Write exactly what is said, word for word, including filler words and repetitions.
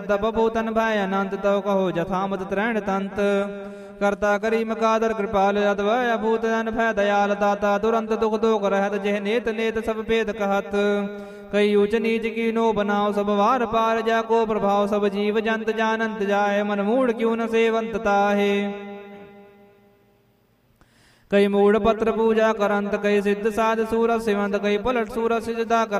तप भूतन भय अनंत तव कहो जथामत त्रैण तंत करता करी मकादर कृपाल अद्वय भूतन भय दयाल दाता दुरंत दुख दोख रहत जेह नेत नेत सब भेद कहत कई ऊंच नीच की नो बनाओ सब वार पार जाको प्रभाव सब जीव जंत जानंत जाय मन मूढ़ क्यों न सेवंत ताहे कई मूढ़ पत्र पूजा करंत कई सिद्ध साध सूरत सिवंत कई पलट सूरत सिजदा कर